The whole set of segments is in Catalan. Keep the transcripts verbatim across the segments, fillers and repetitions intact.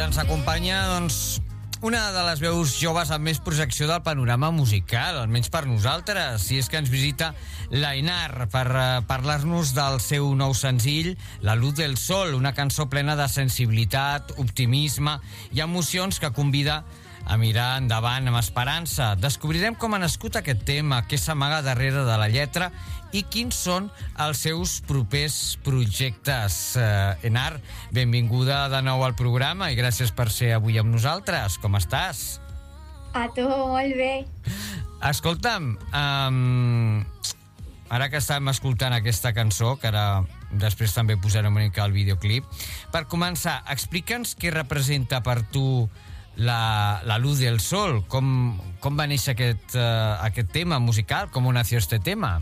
ens acompanya, doncs, una de les veus joves amb més projecció del panorama musical, almenys per nosaltres, i és que ens visita l'Ainar per uh, parlar-nos del seu nou senzill, La luz del sol, una cançó plena de sensibilitat, optimisme i emocions que convida a mirar endavant amb esperança. Descobrirem com ha nascut aquest tema, què s'amaga darrere de la lletra i quins són els seus propers projectes. Uh, Enar, benvinguda de nou al programa i gràcies per ser avui amb nosaltres. Com estàs? A tu, molt bé. Escolta'm, um, ara que estem escoltant aquesta cançó, que ara després també posarem una mica el videoclip, per començar, explica'ns què representa per tu la, la luz del sol. Com, com va néixer aquest, uh, aquest tema musical? Com nació este tema?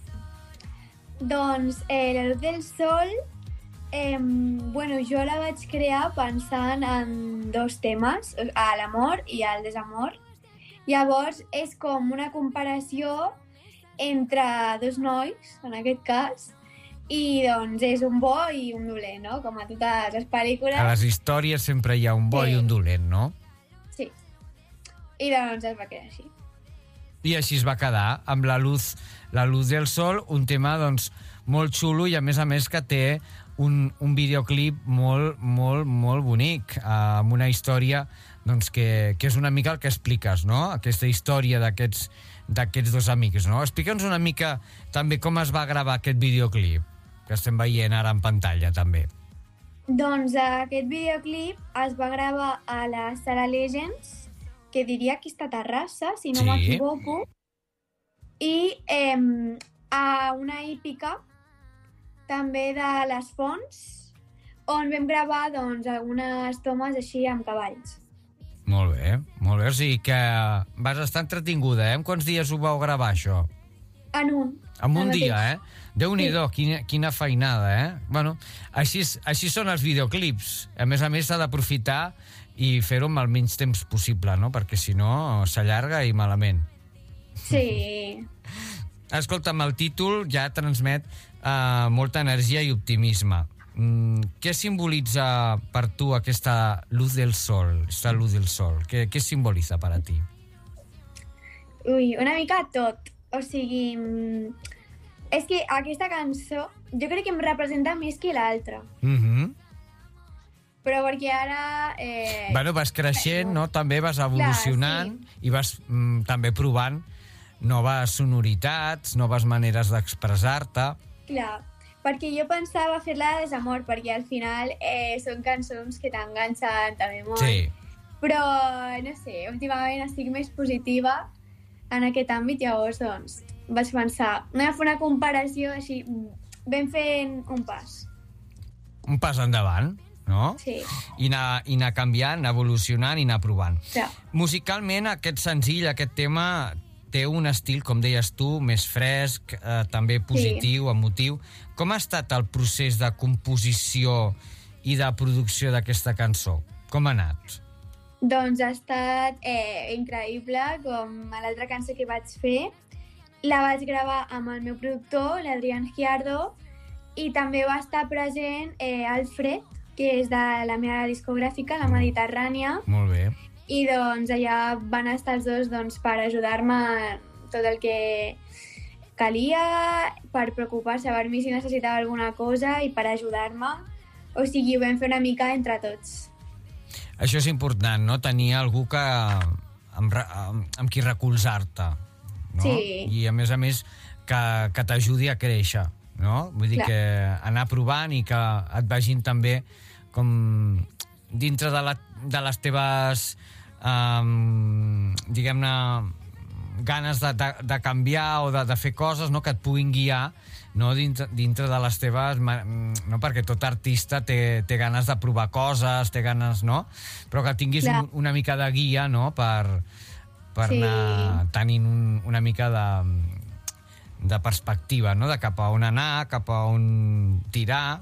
Doncs eh, La luz del sol, eh, bueno, jo la vaig crear pensant en dos temes, a l'amor i al desamor. Llavors és com una comparació entre dos nois, en aquest cas, i doncs és un bo i un dolent, no? Com a totes les pel·lícules. A les històries sempre hi ha un bo sí. i un dolent, no? Sí. I doncs es va quedar així. I així es va quedar, amb la luz, la luz del sol, un tema doncs, molt xulo i a més a més que té un, un videoclip molt, molt, molt bonic, eh, amb una història doncs, que, que és una mica el que expliques, no? Aquesta història d'aquests d'aquests dos amics, no? Explica'ns una mica també com es va gravar aquest videoclip, que estem veient ara en pantalla també. Doncs aquest videoclip es va gravar a la Sala Legends, que diria que està a Terrassa, si no sí. m'equivoco, i eh, a una hípica també de les Fonts, on vam gravar doncs, algunes tomes així amb cavalls. Molt bé, molt bé. O sigui que vas estar entretinguda, eh? En quants dies ho vau gravar, això? En un. En un dia, eh? Déu-n'hi-do, sí. quina, quina feinada, eh? Bueno, així, així són els videoclips. A més a més, s'ha d'aprofitar i fer-ho amb el menys temps possible, no? Perquè si no, s'allarga i malament. Sí. Escolta'm, el títol ja transmet uh, molta energia i optimisme. Mm, què simbolitza per tu aquesta luz del sol, esta luz del sol? Què, què simboliza per a ti? Ui, una mica tot. O sigui, és que aquesta cançó jo crec que em representa més que l'altra. Mhm. Però perquè ara... Eh... Bueno, vas creixent, no? També vas evolucionant. Clar, sí. I vas mm, també provant noves sonoritats, noves maneres d'expressar-te. Clar, perquè jo pensava fer-la de desamor, perquè al final eh, són cançons que t'enganxen també molt. Sí. Però, no sé, últimament estic més positiva en aquest àmbit, llavors, doncs, vaig pensar, anem a fer una comparació així, vam fent un pas. Un pas endavant, no? Sí. I anar, i anar canviant, anar evolucionant i anar provant. Sí. Musicalment, aquest senzill, aquest tema, té un estil, com deies tu, més fresc, eh, també positiu, sí. emotiu. Com ha estat el procés de composició i de producció d'aquesta cançó? Com ha anat? Doncs ha estat eh, increïble, com a l'altra cançó que vaig fer. La vaig gravar amb el meu productor, l'Adrián Giardo, i també va estar present eh, Alfred, que és de la meva discogràfica, la Mediterrània. Molt bé. I doncs allà van estar els dos doncs, per ajudar-me tot el que calia, per preocupar-se per mi si necessitava alguna cosa i per ajudar-me. O sigui, ho vam fer una mica entre tots. Això és important, no? Tenir algú que, amb, amb, amb qui recolzar-te, no? Sí. I a més a més que, que t'ajudi a créixer, no? Vull dir Clar. que anar provant i que et vagin també com dintre de, la, de les teves um, diguem-ne ganes de, de, de canviar o de, de fer coses, no? Que et puguin guiar, no? dintre, dintre de les teves, no? Perquè tot artista té, té ganes de provar coses, té ganes, no? Però que tinguis un, una mica de guia, no? Per, per sí. anar tenint un, una mica de, de perspectiva, no? De cap a on anar, cap a on tirar.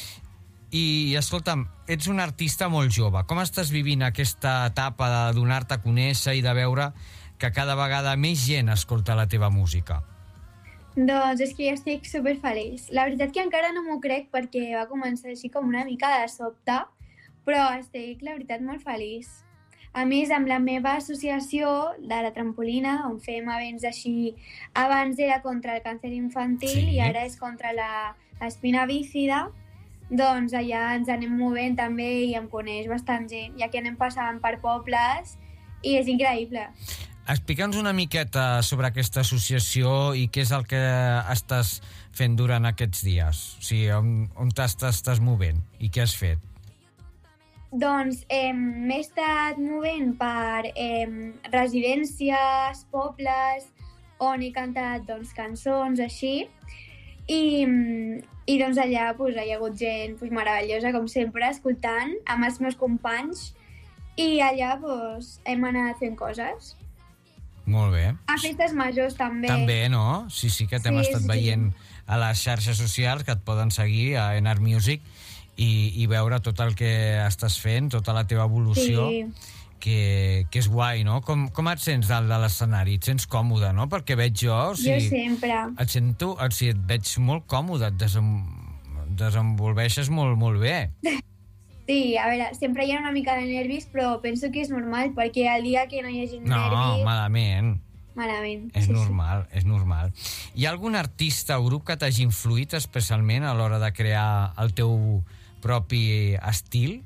I, escolta'm, ets un artista molt jove. Com estàs vivint aquesta etapa de donar-te a conèixer i de veure que cada vegada més gent escolta la teva música? Doncs és que jo estic superfeliç. La veritat que encara no m'ho crec perquè va començar així com una mica de sobte, però estic, la veritat, molt feliç. A més, amb la meva associació de la trampolina, on fem events així, abans era contra el càncer infantil Sí. i ara és contra la espina bífida, doncs allà ens anem movent també i em coneix bastant gent, ja que anem passant per pobles i és increïble. Explica'ns una miqueta sobre aquesta associació i què és el que estàs fent durant aquests dies. O sigui, on, on t'estàs estàs movent i què has fet? Doncs eh, m'he estat movent per eh, residències, pobles, on he cantat doncs, cançons així, i, i doncs allà pues, hi ha hagut gent pues, meravellosa, com sempre, escoltant amb els meus companys, i allà pues, hem anat fent coses. Molt bé. A festes majors també. També, no? Sí, sí, que t'hem Sí, estat sí, veient a les xarxes socials, que et poden seguir a Enar Music i, i veure tot el que estàs fent, tota la teva evolució, Sí. que, que és guai, no? Com, com et sents dalt de l'escenari? Et sents còmode, no? Perquè veig jo... O Jo sigui, sempre. et sento... O sigui, et veig molt còmode, et desem, desenvolveixes molt, molt bé. Sí, a veure, sempre hi ha una mica de nervis, però penso que és normal, perquè el dia que no hi hagi No, nervis... malament. Malament. És sí, normal, és normal. Hi ha algun artista o grup que t'hagi influït especialment a l'hora de crear el teu propi estil?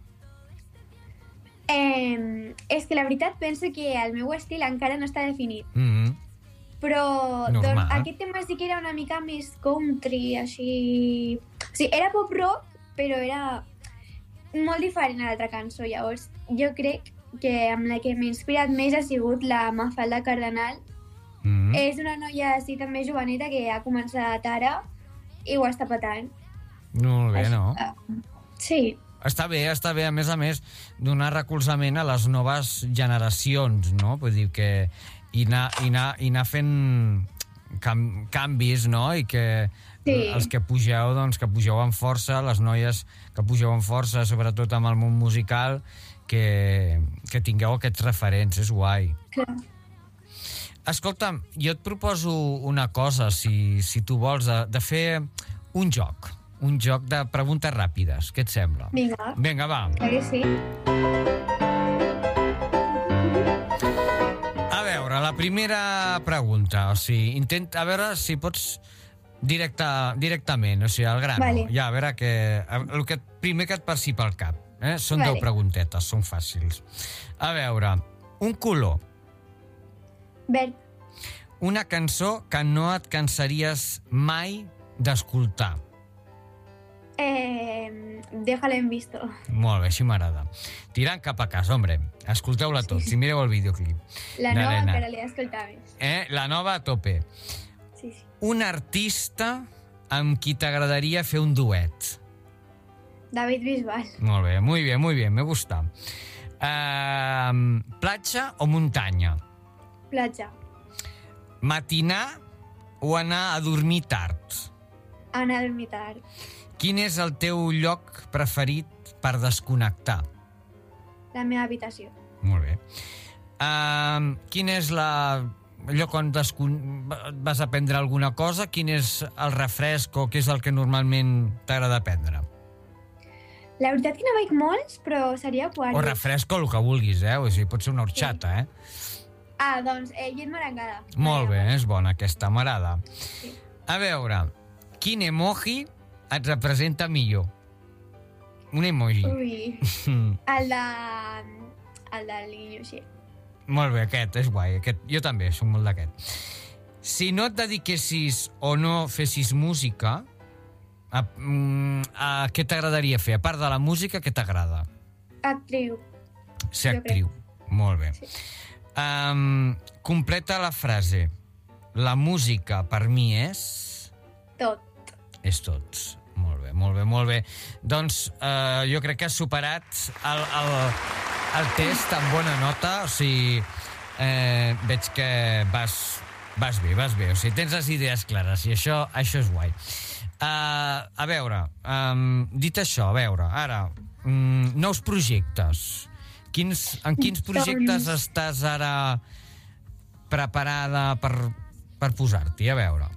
Eh, és que la veritat penso que el meu estil encara no està definit. Mm-hmm. Però Normal. doncs, aquest tema sí que era una mica més country, així... O sigui, era pop-rock, però era molt diferent a l'altra cançó. Llavors, jo crec que amb la que m'he inspirat més ha sigut la Mafalda Cardenal. Mm-hmm. És una noia així també joveneta que ha començat ara i ho està patant. Molt bé, no? Sí. Està bé, està bé, a més a més, donar recolzament a les noves generacions, no? Vull dir que... I anar, i anar, i anar fent cam, canvis, no? I que Sí. els que pugeu, doncs, que pugeu amb força, les noies que pugeu amb força, sobretot amb el món musical, que, que tingueu aquests referents, és guai. Clar. Escolta'm, jo et proposo una cosa, si, si tu vols, de, de fer un joc, un joc de preguntes ràpides. Què et sembla? Vinga. Vinga, va. Clar que sí. A veure, la primera pregunta, o sigui, intenta, a veure si pots directa, directament, o sigui, al grano. Vale. Ja, a veure que, el que primer que et passi pel cap. Eh? Són Vale. deu preguntetes, són fàcils. A veure, un color, Verd. una cançó que no et cansaries mai d'escoltar. Eh, déjalo en visto. Molt bé, així m'agrada. Tirant cap a casa, hombre. Escolteu-la tots i mireu el videoclip. La De nova l'Enar. encara l'he d'escoltar més. Eh? La nova a tope. Sí, sí. Un artista amb qui t'agradaria fer un duet. David Bisbal. Molt bé, muy bien, muy bien, me gusta. Uh, platja o muntanya? Platja. Matinar o anar a dormir tard? Anar a dormir tard. Quin és el teu lloc preferit per desconnectar? La meva habitació. Molt bé. Uh, quin és la... lloc on descon... vas a prendre alguna cosa? Quin és el refresc o què és el que normalment t'agrada prendre? La veritat que no veig molts, però seria quart. O refresc o el que vulguis, eh? O sigui, pot ser una horxata, eh? Ah, doncs, eh, llet merengada. Molt bé, és bona aquesta, m'agrada. Sí. A veure, quin emoji et representa millor? Un emoji. Ui, el de... el del niño, sí. Molt bé, aquest, és guai. Aquest, jo també soc molt d'aquest. Si no et dediquessis o no fessis música, a, a què t'agradaria fer? A part de la música, què t'agrada? Actriu. Ser Jo actriu. Molt bé. Sí. Um, completa la frase. La música per mi és... Tot. És tot. Molt bé, molt bé, molt bé. Doncs eh, jo crec que has superat el, el, el test amb bona nota. O sigui, eh, veig que vas, vas bé, vas bé. O sigui, tens les idees clares i això, això és guai. Uh, a veure, um, dit això, a veure, ara, um, nous projectes. Quins, en quins projectes Doncs... estàs ara preparada per, per posar-t'hi? A veure.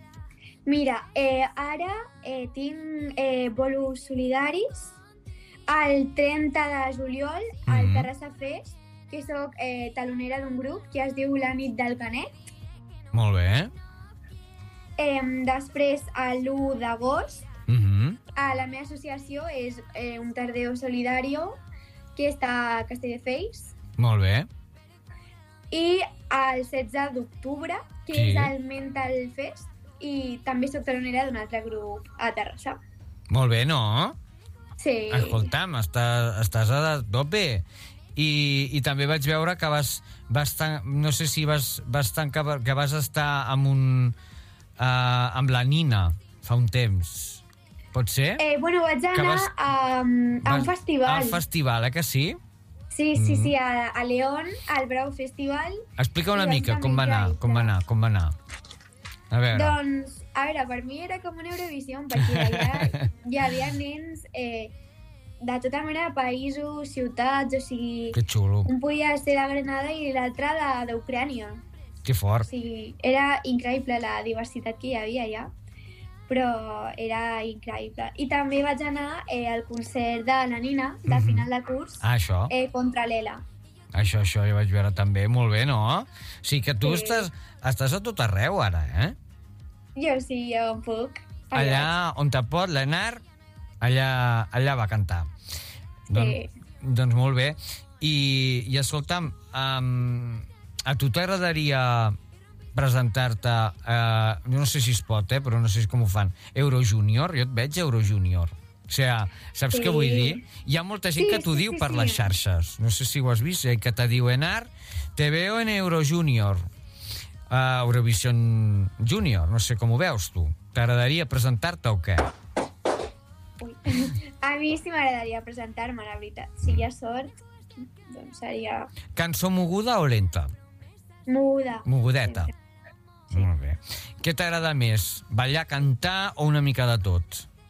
Mira, eh, ara eh, tinc eh, bolos solidaris el trenta de juliol al Mhm. Terrassa Fest, que sóc eh, talonera d'un grup que es diu La Nit del Canet. Molt bé. Eh, després, l'u d'agost, Mhm. a la meva associació és eh, un Tardeo Solidario, que està a Castelldefels. Molt bé. I el setze d'octubre, que Sí. és el Mental Fest, i també soc talonera d'un altre grup a Terrassa. Molt bé, no? Sí. Escolta'm, estàs, estàs a tope. I, I també vaig veure que vas, vas tan, no sé si vas, vas tan, que, que vas estar amb un uh, amb la Nina fa un temps. Pot ser? Eh, bueno, vaig anar vas- a, a un Vas- festival. Al festival, eh que sí? Sí, sí, Mhm. sí, a, a León, al Brau Festival. Explica una I vaig mica anar com va anar, increïble. com va anar, com va anar. A veure. Doncs, a veure, per mi era com una Eurovisió, perquè allà hi havia nens eh, de tota mena de països, ciutats, o sigui, Que xulo, un podia ser de Granada i l'altre de- d'Ucrània. que O fort. sigui, era increïble la diversitat que hi havia allà, però era increïble. I també vaig anar eh, al concert de la Nina, de Mhm. final de curs, Ah, això, eh, contra l'Ela. això, això ja vaig veure també. Molt bé, no? O sigui que tu Sí. estàs, estàs a tot arreu ara, eh? Jo sí, jo en puc. Allà on te pot, l'Enar, allà, allà va cantar. Don, Sí. Doncs molt bé. I, i escolta'm, um, a tu t'agradaria presentar-te, uh, no sé si es pot, eh, però no sé com ho fan, Eurojunior? Jo et veig Eurojunior. O sigui, saps Sí. què vull dir? Hi ha molta gent Sí, que t'ho sí, diu sí, per sí. les xarxes. No sé si ho has vist, eh, que te diu Enar, te veo en Eurojunior. Uh, Eurovision Junior, no sé com ho veus tu. T'agradaria presentar-te o què? Ui. A mi sí m'agradaria presentar-me, la veritat. Si hi ha sort, doncs seria Cançó moguda o lenta? moguda. Mogudeta. Sí. Molt bé. Què t'agrada més? Ballar, cantar o una mica de tot?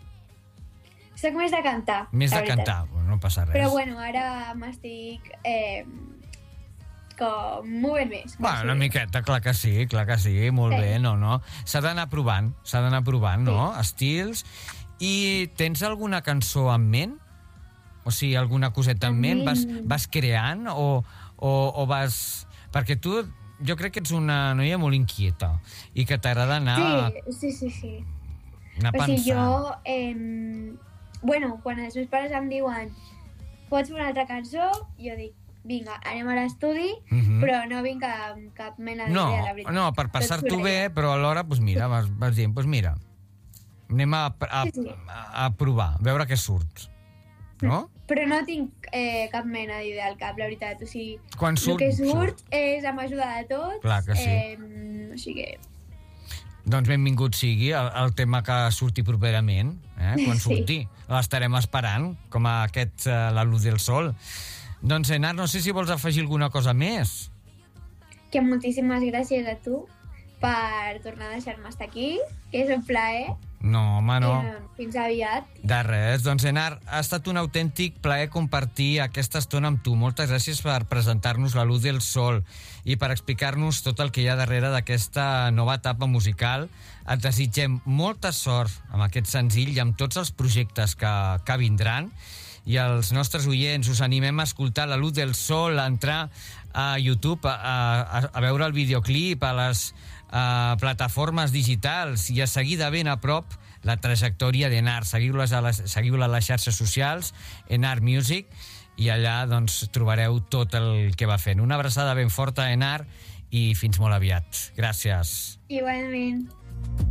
Soc més de cantar, Més la de veritat. cantar, bueno, no passa res. Però bueno, ara m'estic eh, com movent més. com Bueno, si una diu. miqueta, clar que sí, clar que sí, molt Sí. bé, no, no? S'ha d'anar provant, s'ha d'anar provant, no? Estils. I tens alguna cançó en ment? O sigui, alguna coseta en En ment? Vas, ment. vas creant o, o, o vas... Perquè tu, jo crec que ets una noia molt inquieta i que t'agrada anar, Sí, sí, sí, sí. anar O sigui, pensant. jo... Eh, bueno, quan els meus pares em diuen pots fer una altra cançó, jo dic, vinga, anem a l'estudi, Mhm. però no vinc amb cap mena No, d'idea, la veritat. no, per Tot passar-t'ho correcte. bé, però alhora, doncs mira, vas, vas dient, doncs mira, anem a, a, Sí, sí. a, a provar, a veure què surt. No? Però no tinc eh, cap mena d'idea al cap, la veritat. O sigui, Quan surt, el que surt, surt. és amb ajuda de tots. Clar que sí. Eh, o sigui, Doncs benvingut sigui el, el tema que surti properament, eh? Quan Sí. surti. L'estarem esperant, com a aquest, eh, la luz del sol. Doncs, Enar, no sé si vols afegir alguna cosa més. que moltíssimes gràcies a tu per tornar a deixar-me estar aquí, que és un plaer. No, home, no. I, eh, fins aviat. De res. Doncs, Enar, ha estat un autèntic plaer compartir aquesta estona amb tu. Moltes gràcies per presentar-nos la luz del sol i per explicar-nos tot el que hi ha darrere d'aquesta nova etapa musical. Et desitgem molta sort amb aquest senzill i amb tots els projectes que, que vindran. I els nostres oients us animem a escoltar la luz del sol, a entrar a YouTube, a, a, a veure el videoclip, a les a plataformes digitals i a seguir de ben a prop la trajectòria d'Enar. Seguiu-les a les, seguiu-la a les xarxes socials, Enar Music, i allà doncs, trobareu tot el que va fent. Una abraçada ben forta, Enar, i fins molt aviat. Gràcies. Igualment.